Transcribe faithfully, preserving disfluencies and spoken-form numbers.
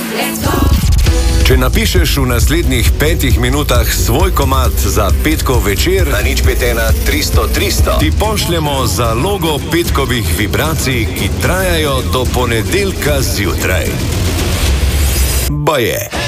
Če napišeš v naslednjih petih minutah svoj komad za petkov večer, na nič pet ena tristo tristo, ti pošljemo zalogo petkovih vibracij, ki trajajo do ponedeljka zjutraj. Baje.